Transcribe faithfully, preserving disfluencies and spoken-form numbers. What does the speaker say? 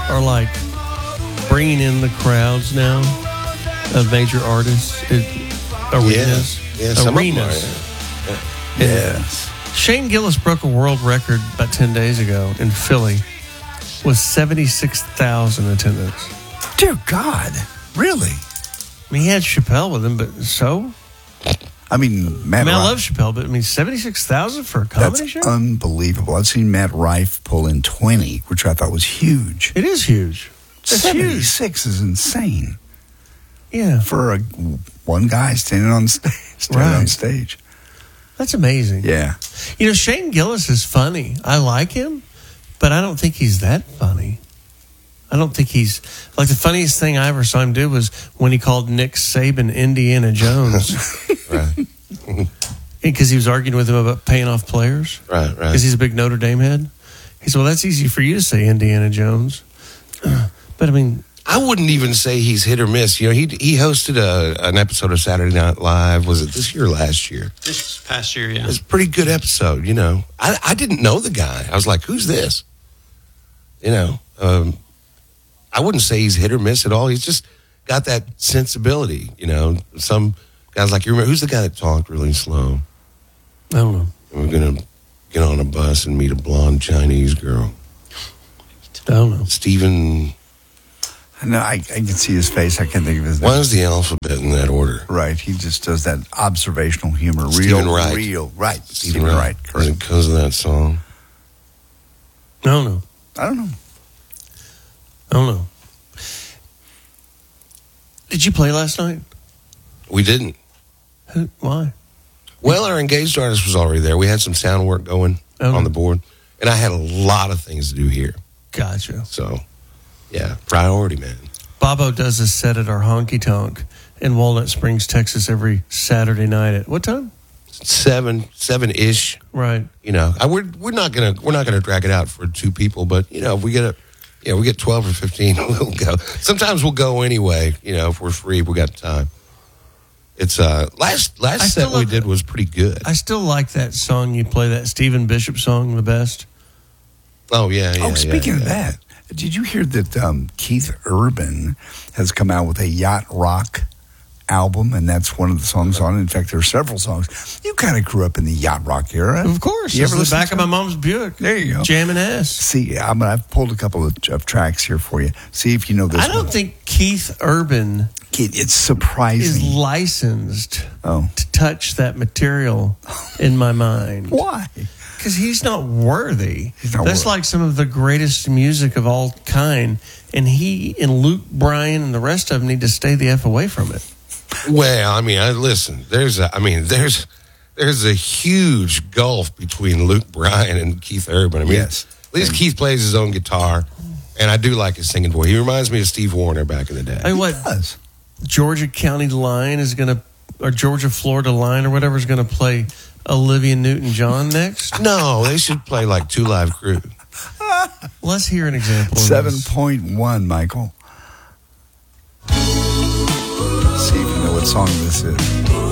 are like bringing in the crowds now of major artists, it, arenas, Yeah, yeah some arenas. Of them are, And Yes. Shane Gillis broke a world record about ten days ago in Philly with seventy-six thousand attendance. Dear God. Really? I mean, he had Chappelle with him, but so? I mean, Matt I mean, I Rife- love Chappelle, but I mean, seventy-six thousand for a comedy That's show? unbelievable. I've seen Matt Rife pull in twenty, which I thought was huge. It is huge. It's huge. seventy-six is insane Yeah, for a one guy standing on stage. Standing on Right. stage. that's amazing. Yeah. You know, Shane Gillis is funny. I like him, but I don't think he's that funny. I don't think he's like the funniest thing I ever saw him do was when he called Nick Saban Indiana Jones right, because he was arguing with him about paying off players right, right. because he's a big Notre Dame head. He said, "Well, that's easy for you to say, Indiana Jones." But I mean, I wouldn't even say he's hit or miss. You know, he he hosted a an episode of Saturday Night Live. Was it this year or last year? This past year, yeah. It was a pretty good episode. You know, I I didn't know the guy. I was like, who's this? You know, um, I wouldn't say he's hit or miss at all. He's just got that sensibility. You know, some guys like you remember who's the guy that talked really slow? I don't know. We're gonna get on a bus and meet a blonde Chinese girl. I don't know. Stephen. No, I, I can see his face. I can't think of his name. Why is the alphabet in that order? Right. He just does that observational humor. Real, Stephen Wright. real. Right. Stephen Stephen Wright. Wright. Is Correct. it because of that song? I don't know. I don't know. I don't know. Did you play last night? We didn't. Who, why? Well, our engaged artist was already there. We had some sound work going Oh. on the board, and I had a lot of things to do here. Gotcha. So, yeah, priority, man. Bobo does a set at our honky tonk in Walnut Springs, Texas, every Saturday night at what time? Seven, seven ish. Right. You know, I, we're we're not gonna we're not gonna drag it out for two people, but you know, if we get a yeah, we get twelve or fifteen, we'll go. Sometimes we'll go anyway. You know, if we're free, we got time. It's uh last last I set still we love did it. was pretty good. I still like that song you play, that Stephen Bishop song, the best. Oh yeah, yeah. Oh, speaking yeah, of yeah. that, did you hear that um, Keith Urban has come out with a yacht rock album, and that's one of the songs on it? In fact, there are several songs. You kind of grew up in the yacht rock era. Of course. You It's ever the listen back to of my it? mom's Buick. There you go. Jamming ass. See, I'm, I've pulled a couple of, of tracks here for you. See if you know this I don't one. think Keith Urban It, it's is surprising. licensed Oh. to touch that material in my mind. Why? Because he's not worthy. He's not That's worthy. like some of the greatest music of all kind. And he and Luke Bryan and the rest of them need to stay the F away from it. Well, I mean, I listen. There's a, I mean, there's there's a huge gulf between Luke Bryan and Keith Urban. I mean, Yes. at least Keith plays his own guitar, and I do like his singing voice. He reminds me of Steve Wariner back in the day. I mean, what Does. Georgia County Line is going to, or Georgia Florida Line or whatever is going to play Olivia Newton-John next? No, they should play like Two Live Crew. Let's hear an example. of seven this. point one, Michael. See if you know what song this is.